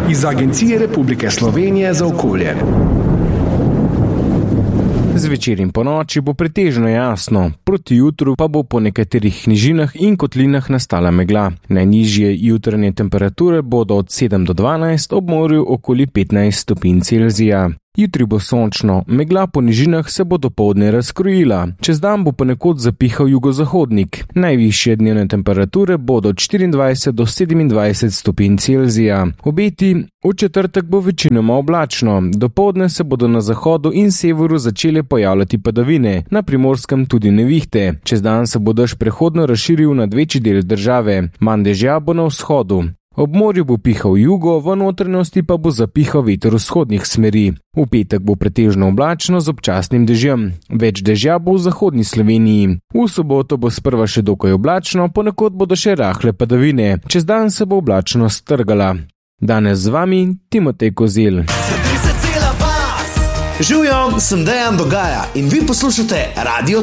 iz Agencije Republike Slovenije za okolje. Zvečer in ponoči bo pretežno jasno, proti jutru pa bo po nekaterih nižinah in kotlinah nastala megla. Najnižje jutranje temperature bodo od 7 do 12, ob morju okoli 15 stopinj Celzija. Jutri bo sončno, megla po nižinah se bo dopoldne razkrojila. Čez dan bo ponekod zapihal jugozahodnik. Najvišje dnevne temperature bodo od 24 do 27 stopinj Celzija. Obeti: v četrtek bo večinoma oblačno. Dopoldne se bodo na zahodu in severu začele pojavljati padavine, na Primorskem tudi nevihte. Čez dan se bo dež prehodno razširil nad večji del države. Manj dežja bo na vzhodu. Ob morju bo pihal jugo, v notranjosti pa bo zapihal veter vzhodnih smeri. V petek bo pretežno oblačno z občasnim dežjem. Več dežja bo v zahodni Sloveniji. V soboto bo sprva še dokaj oblačno, ponekod bodo še rahle padavine. Čez dan se bo oblačnost strgala. Danes z vami Timotej Kozel. Živjo, sem Dejan Dogaja in vi poslušate Radio